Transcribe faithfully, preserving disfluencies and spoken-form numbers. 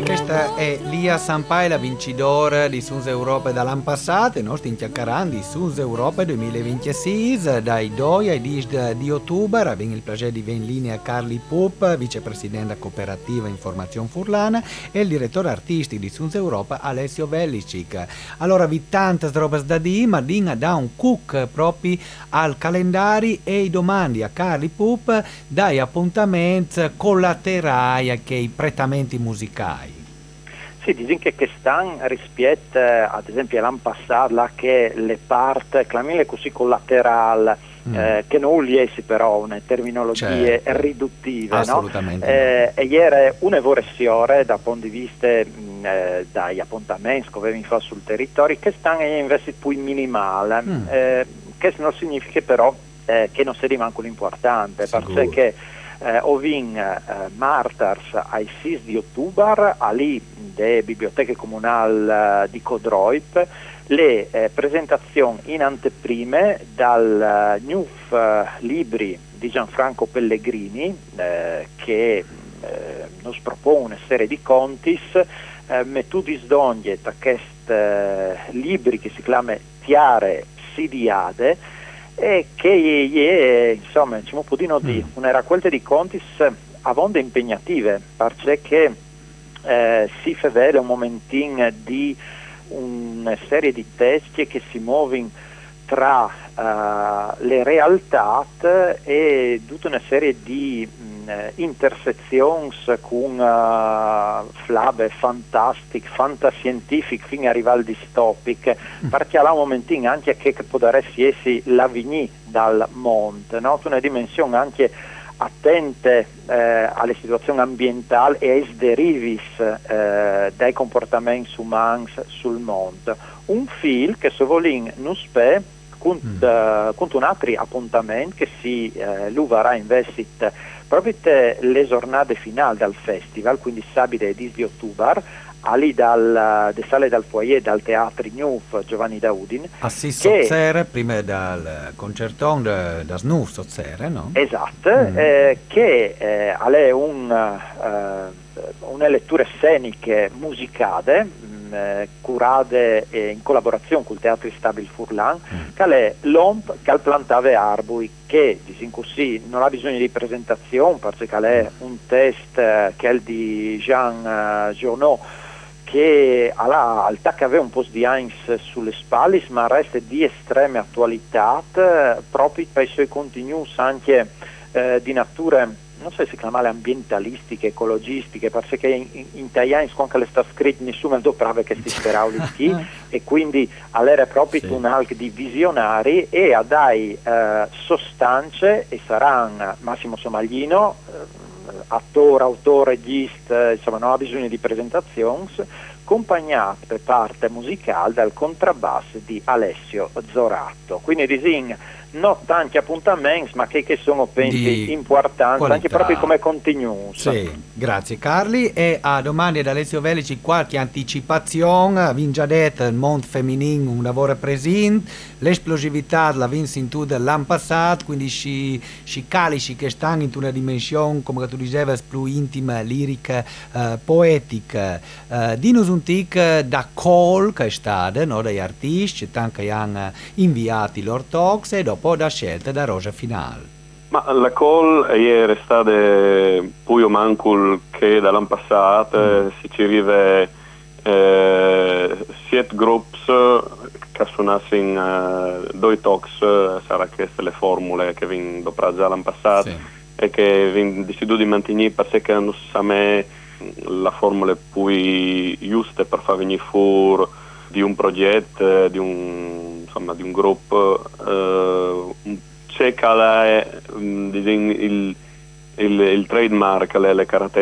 Questa è Lia Sampaila, vincitore di Suns Europa dall'anno passato, e noi stiamo chiacchierando di Suns Europa duemilaventisei, dai due ai dieci di ottobre. Abbiamo il piacere di avere in linea Carli Pup, vicepresidente della cooperativa Informazione Furlana, e il direttore artistico di Suns Europa Alessio Velicic. Allora, vi tante robe da dire, ma Dina dà un cook proprio al calendario e i domandi a Carli Pup dai appuntamenti collaterali che i pretamenti musicali. Sì, dicono che quest'anno rispetto ad esempio all'anno passato, là che le parti, chiamiamole così collaterali, mm. eh, che non uliesi però una terminologia certo. riduttiva, assolutamente no? Eh, no. E ieri un'evoluzione da punto di vista mh, eh, dagli appuntamenti che avevamo fatto sul territorio, che stanno invece più minimale, mm. eh, che non significa però eh, che non sia manco l'importante, perché eh, ovin eh, Martars ai sei di ottobre, lì delle biblioteche comunali eh, di Codroip, le eh, presentazioni in anteprime dal uh, New uh, Libri di Gianfranco Pellegrini, eh, che eh, nos propone una serie di contis, eh, metudis d'ogni da questi eh, libri che si chiama Tiare Sidiade, e che è, insomma, diciamo, podino di mm. una raccolta di contis a vonde impegnative, perché eh, si fevele un momentino di una serie di testi che si muovono tra uh, le realtà e tutta una serie di mh, intersezioni con uh, flabe fantastiche, fantascientifiche fino a arrivare al distopic, mm. perché là un momentino anche che, che potrebbe essere l'avvigni dal mondo, no? Una dimensione anche attente eh, alle situazioni ambientali e ai derivis eh, dai comportamenti umani sul mondo. Un film che se volin non spe con, mm. uh, con un altro appuntamento che si eh, luvarà in Vessit proprio le giornate finali del festival, quindi sabato e dieci di ottobre, lì dal de sale dal foyer dal teatro Nuf Giovanni Daudin, assisto che prima dal concertone da, da Snuf Sozzere, no? Esatto, mm. eh, che eh, è un, uh, una lettura sceniche musicate mh, eh, curate eh, in collaborazione con il Teatro Stabil Furlan, mm. che è l'Omp che plantave arbui, che disin così non ha bisogno di presentazione perché è un test eh, che è il di Jean uh, Journaux, che alla al tac aveva un po' di Heinz sulle spalle, ma resta di estrema attualità proprio per i suoi contenuti anche eh, di natura, non so se si chiama ambientalistiche, ecologistiche, perché in, in, in italiano quando le sta scritto nessuno lo prove che si sperava lì e quindi all'era proprio sì. un alc di visionari e a dai eh, sostanze e saranno Massimo Somaglino, eh, attore, autore, regista, insomma non ha bisogno di presentazioni, accompagnate per parte musicale dal contrabbasso di Alessio Zoratto. Quindi disin non tanti appuntamenti, ma che, che sono pensi importanti qualità. Anche proprio come continuous. Sì, grazie Carli. E a domani da Alessio Velici qualche anticipazione, vi già detto il mondo femminile un lavoro presente, l'esplosività la vinse in tutto l'anno passato, quindi si, si calici che stanno in una dimensione, come tu dicevi, più intima, lirica, eh, poetica. Eh, dinos un tic da call che è stato, no, dagli artisti, tanti che hanno inviato i loro talks e dopo da scelta da rosa finale. Ma la call è stata più o meno che dall'anno passato, mm. si ci arriva eh, siete gruppi che suonassero in uh, due talks, sarà queste le formule che vengono dopo già l'anno passato sì. e che vengono deciso di mantenere perché non sa me la formula più giusta per far venire fuori di un progetto, di un, insomma, di un gruppo. Uh, c'è che è il, il, il, il trademark, le, le caratteristiche